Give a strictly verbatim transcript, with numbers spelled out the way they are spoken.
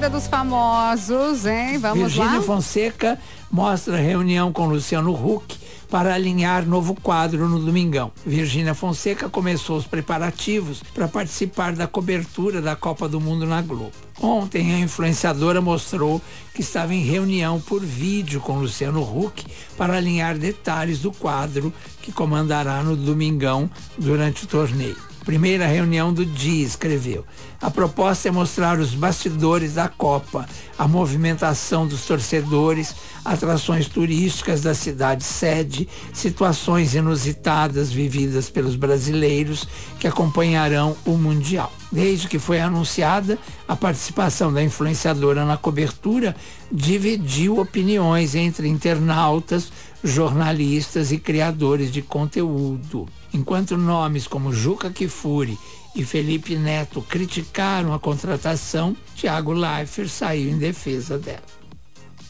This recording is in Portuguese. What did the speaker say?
vida dos famosos, hein? Vamos Virgínia lá? Fonseca mostra reunião com Luciano Huck para alinhar novo quadro no Domingão. Virgínia Fonseca começou os preparativos para participar da cobertura da Copa do Mundo na Globo. Ontem, a influenciadora mostrou que estava em reunião por vídeo com Luciano Huck para alinhar detalhes do quadro que comandará no Domingão durante o torneio. Primeira reunião do dia, escreveu. A proposta é mostrar os bastidores da Copa, a movimentação dos torcedores, atrações turísticas da cidade sede, situações inusitadas vividas pelos brasileiros que acompanharão o Mundial. Desde que foi anunciada, a participação da influenciadora na cobertura dividiu opiniões entre internautas, jornalistas e criadores de conteúdo. Enquanto nomes como Juca Kfouri e Felipe Neto criticaram a contratação, Thiago Leifert saiu em defesa dela.